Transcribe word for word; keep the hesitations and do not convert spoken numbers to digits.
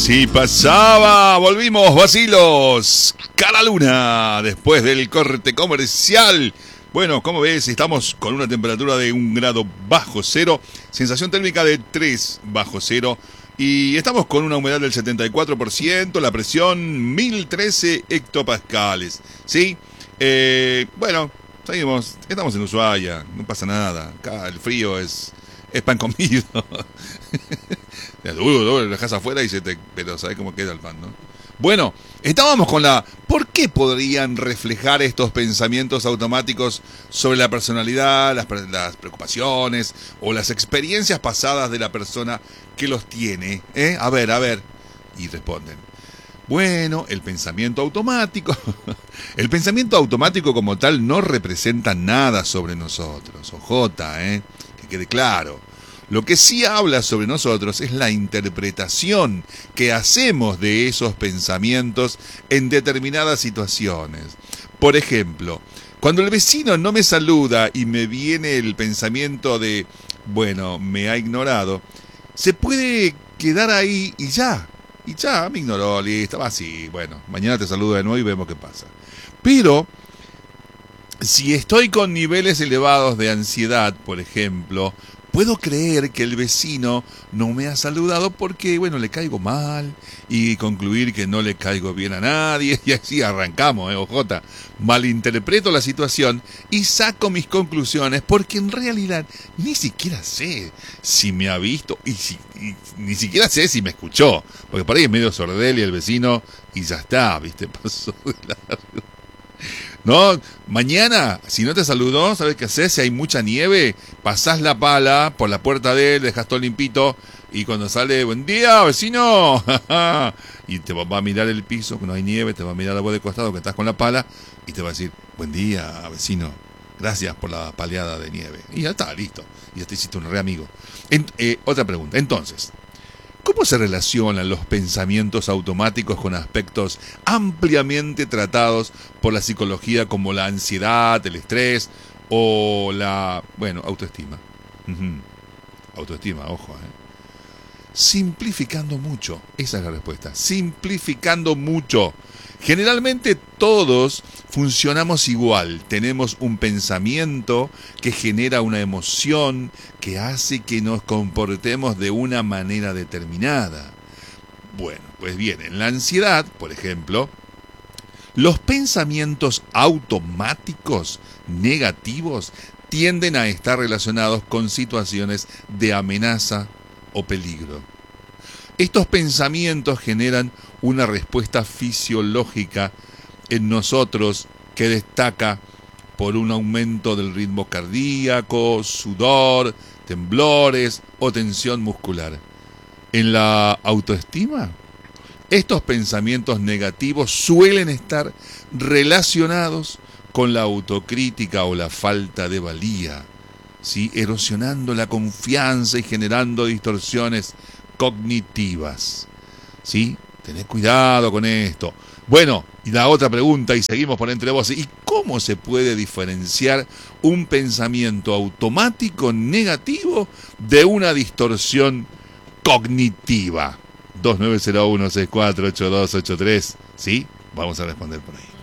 Así pasaba, volvimos, vacilos, cara luna, después del corte comercial. Bueno, como ves, estamos con una temperatura de un grado bajo cero, sensación térmica de tres bajo cero y estamos con una humedad del setenta y cuatro por ciento, la presión mil trece hectopascales, ¿sí? Eh, bueno, seguimos, estamos en Ushuaia, no pasa nada, acá el frío es, es pan comido. Lo dejas afuera y se te... Pero ¿sabes cómo queda el pan, no? Bueno, estábamos con la... ¿Por qué podrían reflejar estos pensamientos automáticos sobre la personalidad, las, las preocupaciones o las experiencias pasadas de la persona que los tiene? ¿Eh? A ver, a ver. Y responden. Bueno, el pensamiento automático... el pensamiento automático como tal no representa nada sobre nosotros. Ojota, ¿eh? Que quede claro. Lo que sí habla sobre nosotros es la interpretación que hacemos de esos pensamientos en determinadas situaciones. Por ejemplo, cuando el vecino no me saluda y me viene el pensamiento de, bueno, me ha ignorado, se puede quedar ahí y ya, y ya, me ignoró, listo, así, bueno, mañana te saludo de nuevo y vemos qué pasa. Pero, si estoy con niveles elevados de ansiedad, por ejemplo, puedo creer que el vecino no me ha saludado porque, bueno, le caigo mal y concluir que no le caigo bien a nadie y así arrancamos, ¿eh, ojota? Malinterpreto la situación y saco mis conclusiones porque en realidad ni siquiera sé si me ha visto y, si, y ni siquiera sé si me escuchó, porque por ahí es medio sordel y el vecino y ya está, ¿viste? Pasó de largo. No, mañana, si no te saludó, ¿sabes qué haces? Si hay mucha nieve, pasás la pala por la puerta de él, dejas todo limpito, y cuando sale, buen día, vecino, y te va a mirar el piso, que no hay nieve, te va a mirar a vos de costado, que estás con la pala, y te va a decir, buen día, vecino, gracias por la paleada de nieve. Y ya está, listo, y ya te hiciste un re amigo. En, eh, otra pregunta, entonces, ¿cómo se relacionan los pensamientos automáticos con aspectos ampliamente tratados por la psicología como la ansiedad, el estrés o la, bueno, autoestima? Uh-huh. Autoestima, ojo, ¿eh? Simplificando mucho, esa es la respuesta, simplificando mucho. Generalmente todos funcionamos igual, tenemos un pensamiento que genera una emoción que hace que nos comportemos de una manera determinada. Bueno, pues bien, en la ansiedad, por ejemplo, los pensamientos automáticos negativos tienden a estar relacionados con situaciones de amenaza o peligro. Estos pensamientos generan una respuesta fisiológica en nosotros que destaca por un aumento del ritmo cardíaco, sudor, temblores o tensión muscular. En la autoestima, estos pensamientos negativos suelen estar relacionados con la autocrítica o la falta de valía, ¿sí? Erosionando la confianza y generando distorsiones cognitivas, ¿sí? Tened cuidado con esto. Bueno, y la otra pregunta, y seguimos por entre voces, ¿y cómo se puede diferenciar un pensamiento automático negativo de una distorsión cognitiva? dos nueve cero uno seis cuatro ocho dos ocho tres, ¿sí? Vamos a responder por ahí.